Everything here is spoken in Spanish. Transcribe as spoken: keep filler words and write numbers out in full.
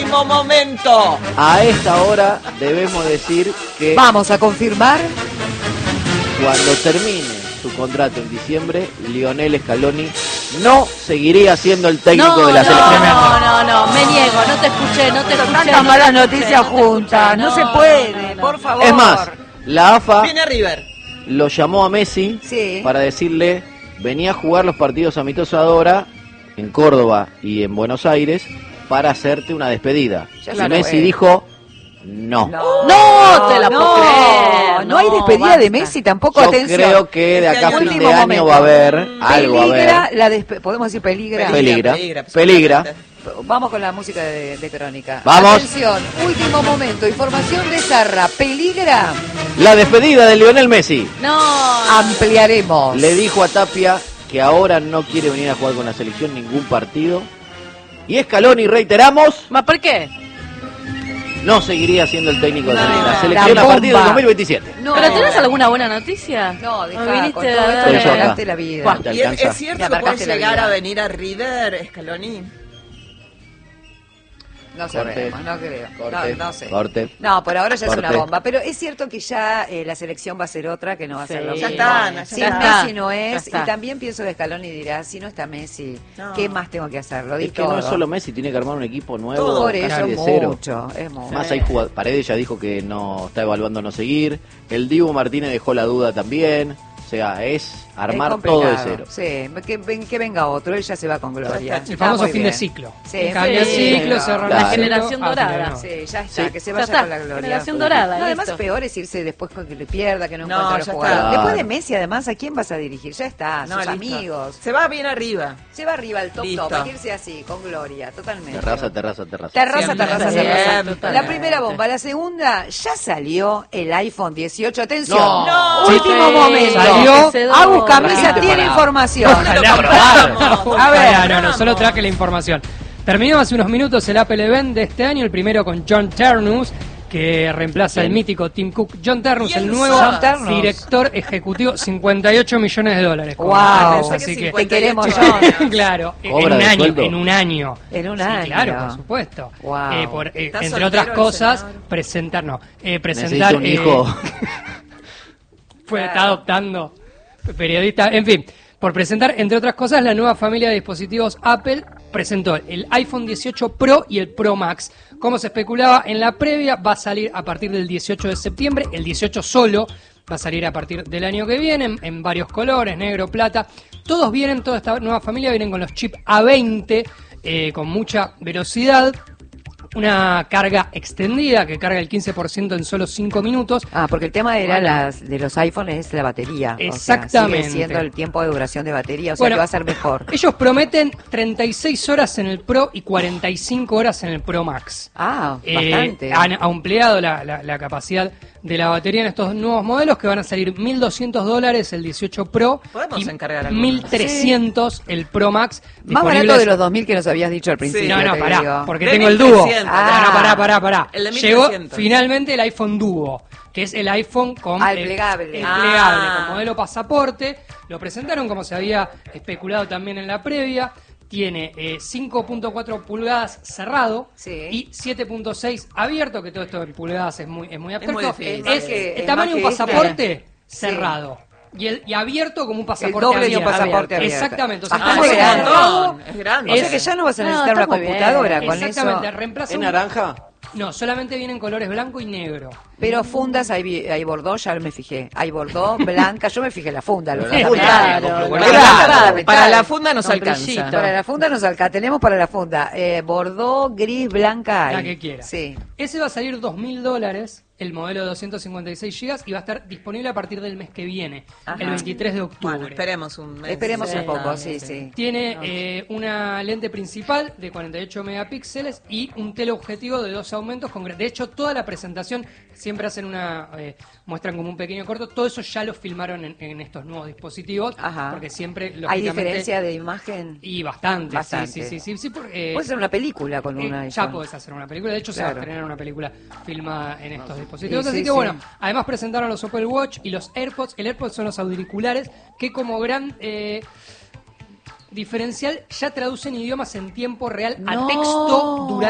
último momento. A esta hora debemos decir que vamos a confirmar cuando termine su contrato en diciembre, Lionel Scaloni no seguiría siendo el técnico no, de la no, selección. No, no, no, me niego, no te escuché, no te escuché. Tantas no malas te noticias escuché, juntas, no, no, se puede, no, por no. favor. Es más, la A F A Viene River. lo llamó a Messi Sí. para decirle, venía a jugar los partidos amistosos ahora en Córdoba y en Buenos Aires para hacerte una despedida. Ya y claro, Messi eh. dijo, no. No, No te la no, puedo creer. no hay No, despedida basta. de Messi tampoco, Yo atención. creo que de acá a fin Último de año momento. va a haber algo a Peligra, ver. la despe- podemos decir peligra. Peligra, Peligra, peligra. Vamos con la música de, de Crónica. Vamos. Atención, último momento, información de Zarra, peligra. La despedida de Lionel Messi. No. Ampliaremos. Le dijo a Tapia que ahora no quiere venir a jugar con la selección ningún partido. Y Scaloni, reiteramos, ¿Ma por qué? no seguiría siendo el técnico de No. la selección La a partir del bomba. dos mil veintisiete. No. ¿Pero tenés alguna buena noticia? No, ¿O dejá, viniste con todo a esto dar- me Eso acá. amargaste la vida. Buah. ¿Te ¿Y es, alcanza? es cierto Me que puede amargaste la llegar vida. a venir a River, Scaloni? No Corte. sabemos, no creo. Corte, no, no sé. corte. No, por ahora ya Corte. es una bomba. Pero es cierto que ya eh, la selección va a ser otra, que no va a ser Sí. lo Ya mismo. está, ya Si está. Messi no Ya es, y está. también pienso que Scaloni dirá, si no está Messi, No. ¿qué más tengo que hacer? Lo di Es que no es todo. solo Messi, tiene que armar un equipo nuevo, Todo. Por casi eso de es cero. mucho, es mucho. Más hay jugad- Paredes ya dijo que no está evaluando no seguir. El Dibu Martínez dejó la duda también. O sea, es armar Es todo de complicado. cero. Sí, que, ven- que venga otro, él ya se va con gloria. El El Está famoso muy fin bien. de ciclo. Sí, Cambia el sí, ciclo, claro. cerra Claro. la Generación dorada. dorada. Sí, ya está, Sí. que se Ya vaya está, con la gloria. generación dorada, No, además listo. peor es irse después con que le pierda, que no, No, encuentra los ya jugadores. está. Después de Claro. Messi, además, ¿a quién vas a dirigir? Ya está, No, sus listo. amigos. Se va bien arriba. Se va arriba al top Listo. top, hay que irse así, con gloria, totalmente. Terraza, terraza, terraza. Terraza, Siempre. terraza, Siempre. terraza. Totalmente. La primera bomba. La segunda, ya salió el iPhone dieciocho. Atención. No. No. Último Sí. momento. Salió. Agus Camisa Gente tiene parada. información. Ojalá, compramos. A ver, no, no, no, solo traje la información. Terminó hace unos minutos el Apple Event de este año, el primero con John Ternus, que reemplaza al Bien. mítico Tim Cook. John Ternus, el ¿Quién nuevo John Ternus? director ejecutivo, cincuenta y ocho millones de dólares. Wow. cobra. Pensé Así que que, Te queremos, cincuenta y ocho John. claro, en Cobra un de año, sueldo. en un año. En un Sí, año. claro, por supuesto. Wow. Eh, por, eh, ¿Está entre soltero otras el cosas, senador? presentar, no, eh, presentar... Necesito un eh, hijo. fue, está adoptando periodista, en fin, por presentar, entre otras cosas, la nueva familia de dispositivos Apple. Presentó el iPhone dieciocho Pro y el Pro Max. Como se especulaba en la previa, va a salir a partir del dieciocho de septiembre, el dieciocho solo va a salir a partir del año que viene, en, en varios colores, negro, plata. Todos vienen, toda esta nueva familia vienen con los chips A veinte, eh, con mucha velocidad. Una carga extendida que carga el quince por ciento en solo cinco minutos. Ah, porque el tema era Bueno. las de los iPhones es la batería. Exactamente. O sea, sigue siendo el tiempo de duración de batería, o sea Bueno, que va a ser mejor. Ellos prometen treinta y seis horas en el Pro y cuarenta y cinco horas en el Pro Max. Ah, Eh, bastante. han ampliado la, la- la capacidad de la batería en estos nuevos modelos, que van a salir mil doscientos dólares el dieciocho Pro Podemos y encargar algunos. mil trescientos el Pro Max. Más barato disponibles- de los dos mil que nos habías dicho al principio. No, no, te pará, digo. porque De tengo el mil Duo. trescientos. Ah, no, pará, pará, pará. El de mil Llegó trescientos. finalmente el iPhone Duo, que es el iPhone con Ah, el eh, plegable. el Ah. plegable, con modelo pasaporte. Lo presentaron como se había especulado también en la previa. Tiene eh, cinco punto cuatro pulgadas cerrado Sí. y siete punto seis abierto, que todo esto en pulgadas es muy, es muy abstracto. muy difícil. Es, Es más que- el es tamaño de un más que pasaporte este. cerrado. Y, el, y abierto como un pasaporte doble de un abierto. pasaporte abierto. Exactamente. O sea, Ah, estamos es hablando- grandón, es grande. O sea que ya no vas a No, necesitar está una muy bien. computadora con eso. Exactamente, reemplaza ¿Es un- naranja? No, solamente vienen colores blanco y negro. Pero fundas hay, vi- hay bordó, ya me fijé. Hay bordó, blanca, yo me fijé la funda. Lo Pero que la está funda, mirando. claro, Claro, claro. claro, Para claro. la funda nos Con alcanza. brillito. Para la funda nos alcanza. Tenemos para la funda eh, bordó, gris, blanca. hay. La que quiera. Sí. Ese va a salir dos mil dólares, el modelo de doscientos cincuenta y seis gigas, y va a estar disponible a partir del mes que viene, Ajá. el veintitrés de octubre. Bueno, esperemos un mes. Esperemos Sí, un poco, no, sí, sí. Tiene eh, una lente principal de cuarenta y ocho megapíxeles y un teleobjetivo de dos aumentos. Con, gra- de hecho, toda la presentación, siempre hacen una, eh, muestran como un pequeño corto, todo eso ya lo filmaron en, en estos nuevos dispositivos, Ajá. porque siempre, ¿Hay lógicamente... diferencia de imagen? Y bastante, Bastante. sí, sí, sí, sí, sí, porque, Puede ser una película con eh, una ya iPhone. podés hacer una película. De hecho, se va a Claro. estrenar una película filmada en estos dispositivos. Sí, Así sí, que sí. bueno, además presentaron los Apple Watch y los AirPods. El AirPods son los auriculares que como gran eh, diferencial ya traducen idiomas en tiempo real a No. texto durante